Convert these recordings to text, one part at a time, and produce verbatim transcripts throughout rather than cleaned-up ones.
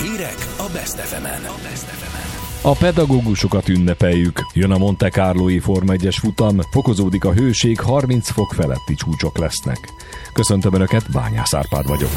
Hírek a Best ef emen. A pedagógusokat ünnepeljük. Jön a Monte Carlói Forma egyes futam, fokozódik a hőség, harminc fok feletti csúcsok lesznek. Köszöntöm Önöket, Bányász Árpád vagyok.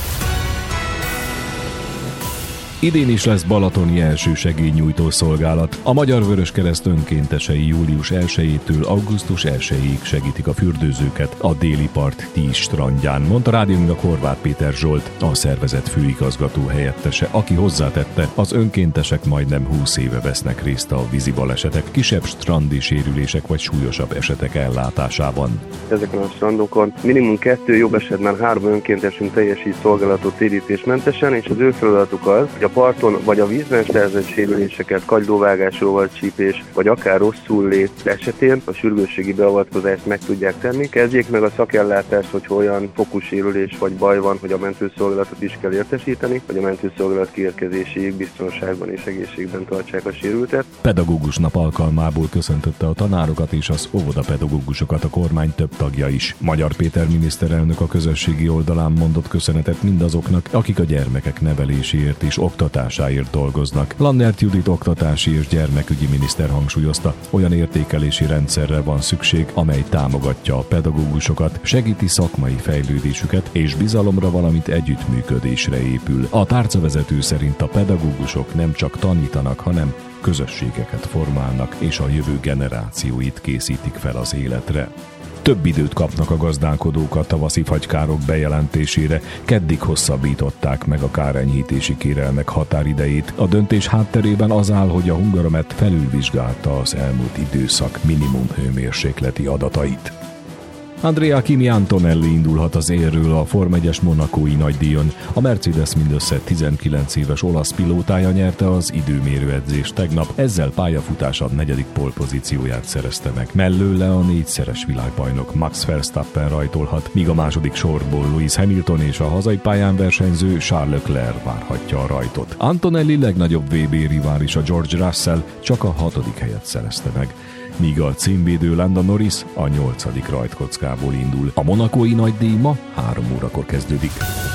Idén is lesz balatoni elsősegélynyújtó szolgálat. A Magyar Vöröskereszt önkéntesei július elsejétől augusztus elsejéig segítik a fürdőzőket a déli part tíz strandján, mondta rádiónknak Horváth Péter Zsolt, a szervezet főigazgató helyettese, aki hozzátette, az önkéntesek majdnem húsz éve vesznek részt a vízi balesetek, kisebb strandi sérülések vagy súlyosabb esetek ellátásában. Ezeken a strandokon minimum kettő, jobb esetben három önkéntesünk teljesít szolgálatot térítésmentesen, és az ő feladatuk az, hogy a parton vagy a vízben szerzett sérüléseket, kagylóvágás, rovarcsípés, vagy akár rosszul lét esetén a sürgősségi beavatkozást meg tudják tenni. Kezdjék meg a szakellátást, hogy olyan fokú sérülés vagy baj van, hogy a mentőszolgálatot is kell értesíteni, hogy a mentőszolgálat kiérkezéséig biztonságban és egészségben tartsák a sérültet. Pedagógus nap alkalmából köszöntötte a tanárokat és az óvodapedagógusokat a kormány több tagja is. Magyar Péter miniszterelnök a közösségi oldalán mondott köszönetet mindazoknak, akik a gyermekek neveléséért és oktatásáért dolgoznak. Lannert Judit oktatási és gyermekügyi miniszter hangsúlyozta, olyan értékelési rendszerre van szükség, amely támogatja a pedagógusokat, segíti szakmai fejlődésüket és bizalomra, valamint együttműködésre épül. A tárcavezető szerint a pedagógusok nem csak tanítanak, hanem közösségeket formálnak és a jövő generációit készítik fel az életre. Több időt kapnak a gazdálkodók a tavaszi fagykárok bejelentésére, keddig hosszabbították meg a kárenyhítési kérelmek határidejét. A döntés hátterében az áll, hogy a Hungaromet felülvizsgálta az elmúlt időszak minimum hőmérsékleti adatait. Andrea Kimi Antonelli indulhat az élről a Forma egyes monacói nagydíjon. A Mercedes mindössze tizenkilenc éves olasz pilótája nyerte az időmérőedzést tegnap, ezzel pályafutása negyedik pole-pozícióját szerezte meg. Mellőle a négyszeres világbajnok Max Verstappen rajtolhat, míg a második sorból Lewis Hamilton és a hazai pályán versenyző Charles Leclerc várhatja a rajtot. Antonelli legnagyobb vé bé rivális a George Russell csak a hatodik helyet szerezte meg, míg a címvédő Lando Norris a nyolcadik rajtkockából indul. A monacói nagydíj ma három órakor kezdődik.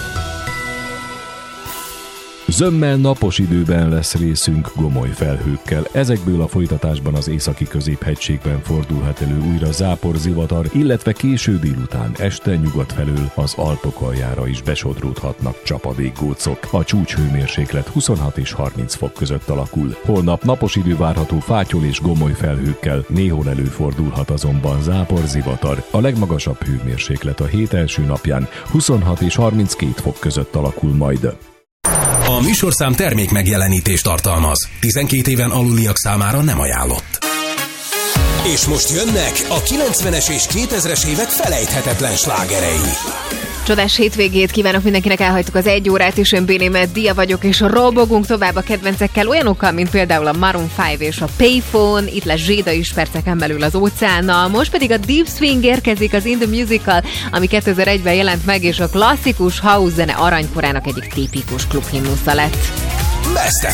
Zömmel napos időben lesz részünk gomoly felhőkkel. Ezekből a folytatásban az északi középhegységben fordulhat elő újra záporzivatar, illetve késő délután este nyugat felől az Alpok aljára is besodródhatnak csapadékgócok. A csúcshőmérséklet huszonhat és harminc fok között alakul. Holnap napos idő várható fátyol és gomoly felhőkkel, néhol előfordulhat azonban záporzivatar. A legmagasabb hőmérséklet a hét első napján huszonhat és harminckét fok között alakul majd. A műsorszám termék megjelenítést tartalmaz. tizenkét éven aluliak számára nem ajánlott. És most jönnek a kilencvenes és kétezres évek felejthetetlen slágerei. Csodás hétvégét kívánok mindenkinek, elhagytuk az egy órát, és én Bénémet Dia vagyok, és robogunk tovább a kedvencekkel, olyanokkal, mint például a Maroon öt és a Payphone, itt lesz Zséda is perceken belül az óceánnal, most pedig a Deep Swing érkezik az In The Musical, ami kétezer-egyben jelent meg, és a klasszikus house zene aranykorának egyik tipikus klubhimnusza lett. Best